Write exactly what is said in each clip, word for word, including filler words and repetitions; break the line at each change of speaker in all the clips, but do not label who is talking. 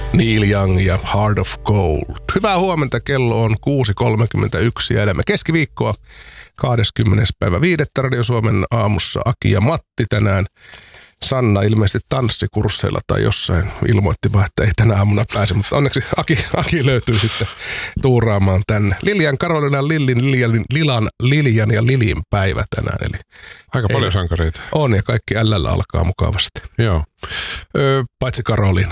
Neil Young ja Heart of Gold. Hyvää huomenta, kello on kuusi kolmekymmentäyksi ja elämme keskiviikkoa kahdeskymmenes päivä viidettä Radio Suomen aamussa. Aki ja Matti tänään. Sanna ilmeisesti tanssikursseilla tai jossain ilmoitti vaan, että ei tänä aamuna pääse, mutta onneksi Aki, Aki löytyy sitten tuuraamaan tänne. Lilian, Karolina, Lillin, Lilian, Lilan, Lilian ja Lilin päivä tänään. Eli
aika paljon ei, sankareita.
On ja kaikki L:llä alkaa mukavasti.
Joo. Öö,
Paitsi Karolina.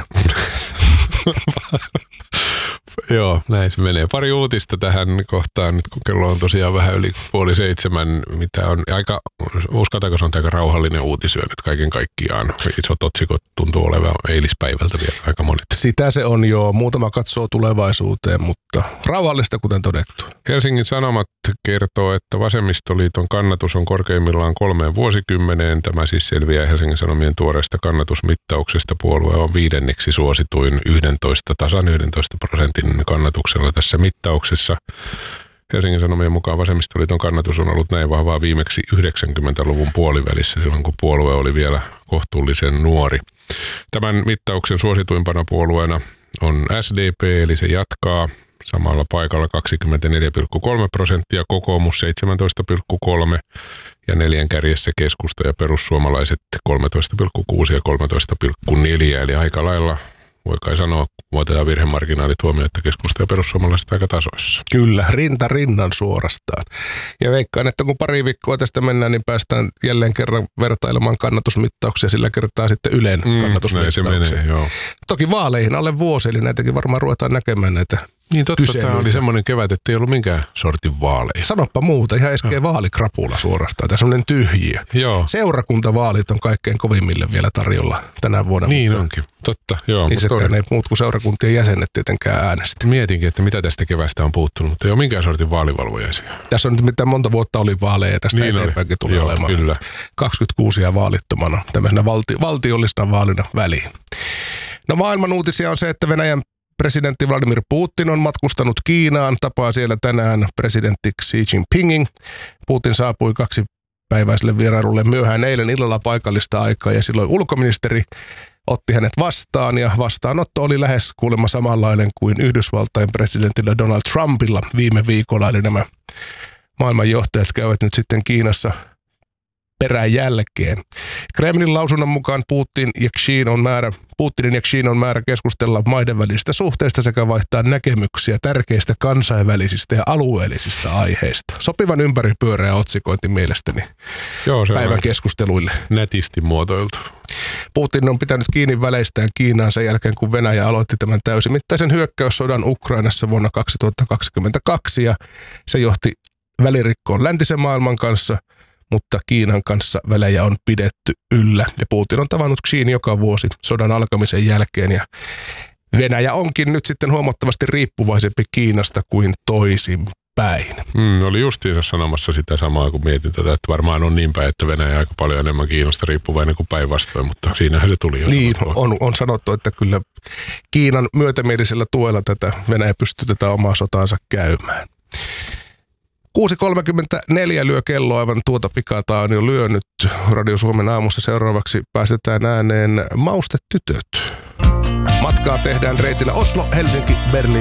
Joo, näin se menee. Pari uutista tähän kohtaan, nyt kun kello on tosiaan vähän yli puoli seitsemän, mitä on aika, uskotaanko se on aika rauhallinen uutisyö nyt kaiken kaikkiaan. Isot otsikot tuntuu olevan eilispäivältä vielä aika monet.
Sitä se on jo. Muutama katsoo tulevaisuuteen, mutta rauhallista kuten todettu.
Helsingin Sanomat kertoo, että Vasemmistoliiton kannatus on korkeimmillaan kolmeen vuosikymmeneen. Tämä siis selviää Helsingin Sanomien tuoreesta kannatusmittauksesta. Puolue on viidenneksi suosituin yksitoista, tasan yksitoista prosentin kannatuksella tässä mittauksessa. Helsingin Sanomien mukaan Vasemmistoliiton kannatus on ollut näin vahvaa viimeksi yhdeksänkymmentäluvun puolivälissä, silloin kun puolue oli vielä kohtuullisen nuori. Tämän mittauksen suosituimpana puolueena on S D P, eli se jatkaa samalla paikalla kaksikymmentäneljä pilkku kolme prosenttia, kokoomus seitsemäntoista pilkku kolme ja neljän kärjessä keskusta ja perussuomalaiset kolmetoista pilkku kuusi ja kolmetoista pilkku neljä, eli aika lailla voi kai sanoa, kun otetaan virhemarginaalit huomioon, että keskusta ja perussuomalaiset aika tasoissa.
Kyllä, rinta rinnan suorastaan. Ja veikkaan, että kun pari viikkoa tästä mennään, niin päästään jälleen kerran vertailemaan kannatusmittauksia, sillä kertaa sitten Ylen mm, kannatusmittauksia.
Näin se menee, joo.
Toki vaaleihin alle vuosi, eli näitäkin varmaan ruvetaan näkemään näitä.
Niin totta, kyselyitä. Tämä oli semmoinen kevät, että ei ollut minkään sortin vaaleja.
Sanoppa muuta, ihan äsken vaalikrapula suorastaan, tämä semmoinen tyhjiö.
Joo.
Seurakuntavaalit on kaikkein kovimmille vielä tarjolla tänä vuonna.
Niin mutta onkin, totta. Joo,
niissäkään ei muut kuin seurakuntien jäsenet tietenkään äänestä.
Mietinkin, että mitä tästä kevästä on puuttunut, mutta ei ole minkään sortin vaalivalvojaisia.
Tässä on nyt mitään monta vuotta oli vaaleja ja tästä niin eteenpäinkin tulee
Joo,
olemaan.
Kyllä.
kaksikymmentäkuusi ja vaalittomana, tämmöisenä valti, valtiollisena vaalina väliin. No maailman uutisia on se, että Venäjän presidentti Vladimir Putin on matkustanut Kiinaan, tapaa siellä tänään presidentti Xi Jinpingin. Putin saapui kaksipäiväiselle vierailulle myöhään eilen illalla paikallista aikaa ja silloin ulkoministeri otti hänet vastaan ja vastaanotto oli lähes kuulemma samanlainen kuin Yhdysvaltain presidentillä Donald Trumpilla viime viikolla. Eli nämä maailmanjohtajat käyvät nyt sitten Kiinassa perään jälkeen. Kremlin lausunnon mukaan Putin ja Xiin on määrä, Putinin ja Xiin on määrä keskustella maiden välisistä suhteista sekä vaihtaa näkemyksiä tärkeistä kansainvälisistä ja alueellisista aiheista. Sopivan ympäripyöreä otsikointi mielestäni
Joo, se
päivän keskusteluille.
Netisti muotoiltu.
Putin on pitänyt kiinni väleistään Kiinaan sen jälkeen, kun Venäjä aloitti tämän täysimittaisen hyökkäyssodan Ukrainassa vuonna kaksituhattakaksikymmentäkaksi ja se johti välirikkoon läntisen maailman kanssa, mutta Kiinan kanssa välejä on pidetty yllä. Ja Putin on tavannut Xiin joka vuosi sodan alkamisen jälkeen. Ja Venäjä onkin nyt sitten huomattavasti riippuvaisempi Kiinasta kuin toisinpäin.
Mm, oli justiinsa sanomassa sitä samaa, kun mietin tätä, että varmaan on niin päin, että Venäjä aika paljon enemmän Kiinasta riippuvainen kuin päinvastoin, mutta siinähän se tuli jo.
Niin, on, on sanottu, että kyllä Kiinan myötämielisellä tuella tätä Venäjä pystyy tätä omaa sotaansa käymään. kuusi kolmekymmentäneljä lyö kello, aivan tuota pikaa tää on jo lyönyt. Radio Suomen aamussa seuraavaksi päästetään ääneen Maustetytöt. Matkaa tehdään reitillä Oslo, Helsinki, Berliini.